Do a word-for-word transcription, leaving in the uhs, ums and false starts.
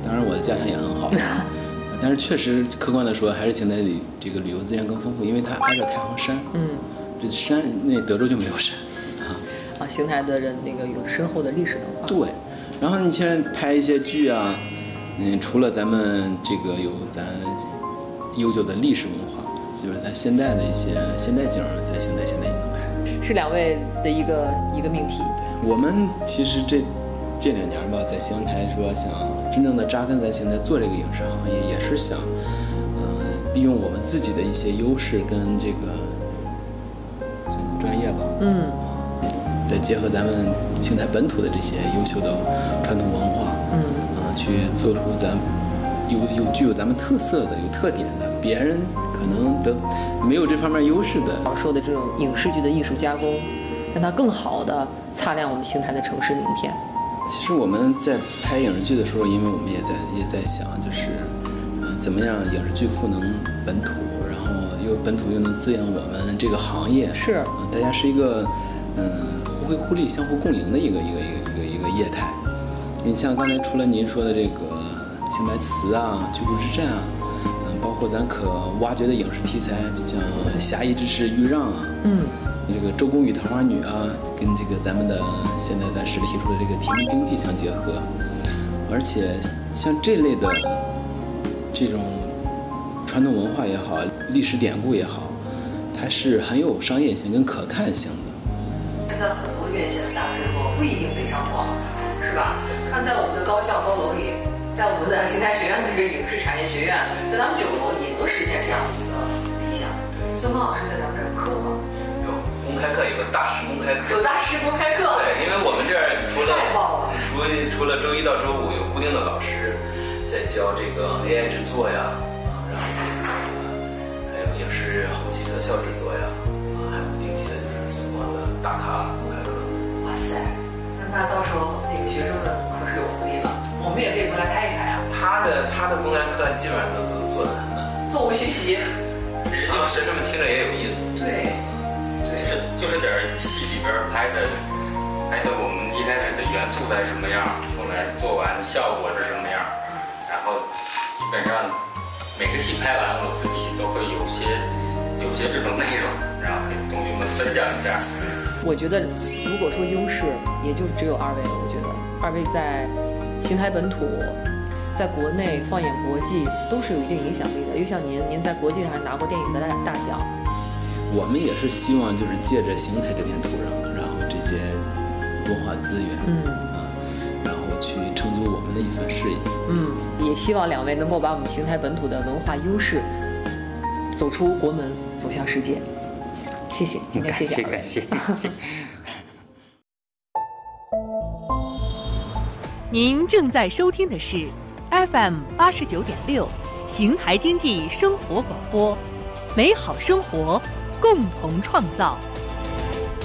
当然我的家乡也很好，但是确实客观的说，还是邢台里这个旅游资源更丰富，因为它挨着太行山。 嗯， 这山那德州就没有山啊。 啊，邢台的人那个有深厚的历史文化。 对，然后你现在拍一些剧啊，嗯，除了咱们这个有咱悠久的历史文化，就是咱现代的一些现代景，在邢台现在也能拍。 是两位的一个一个命题。 对，我们其实这这两年吧，在邢台说想真正的扎根在邢台做这个影视行业，也是想，嗯、呃，利用我们自己的一些优势跟这个专业吧， 嗯， 再结合咱们邢台本土的这些优秀的传统文化， 嗯， 啊、呃，去做出咱有有具有咱们特色的、有特点的，别人可能得没有这方面优势的。 我说的这种影视剧的艺术加工，让它更好的擦亮我们邢台的城市名片。 其实我们在拍影视剧的时候，因为我们也在也在想，就是，嗯、呃，怎么样影视剧赋能本土，然后又本土又能滋养我们这个行业。 是， 啊、呃，大家是一个，嗯、呃，互惠互利、相互共赢的一个一个一个一个一个业态。你像刚才除了您说的这个邢台词啊、居住之战啊，嗯，包括咱可挖掘的影视题材，像《侠义之士豫让》啊， 嗯。 这个周公与桃花女啊，跟这个咱们的现在咱市里提出的这个田园经济相结合，而且像这类的这种传统文化也好，历史典故也好，它是很有商业性跟可看性的。 现在很多院线的大制作不一定非常广，是吧？看在我们的高校高楼里，在我们的邢台学院这个影视产业学院，在咱们九楼也都实现这样的一个理想。孙峰老师在咱们这儿课吗？ 公开课有个大师公开课， 有大师公开课。 对，因为我们这儿除了太棒了， 除除了周一到周五有固定的老师在教这个 A I 制作呀，啊，然后这个还有影视后期特效制作呀，啊，还有不定期的就是孙光的大咖公开课。 哇塞，那到时候那个学生们可是有福利了，我们也可以过来拍一拍啊。 他的他的公开课基本上都都做的很难， 座无虚席， 然后学生们听着也有意思。 对。 就是就是点戏里边拍的，拍的我们一开始的元素在什么样，后来做完效果是什么样，然后基本上每个戏拍完，我自己都会有些有些这种内容，然后跟同学们分享一下。 我觉得，如果说优势，也就只有二位了。我觉得二位在邢台本土，在国内放眼国际都是有一定影响力的。又像您，您在国际上还拿过电影的大大奖。 我们也是希望就是借着邢台这片土壤，然后这些文化资源， 嗯啊，然后去成就我们的一番事业。 嗯，也希望两位能够把我们邢台本土的文化优势走出国门，走向世界。谢谢，今天谢谢感谢感谢。 您正在收听的是 F M 八十九点六邢台经济生活广播，美好生活共同创造。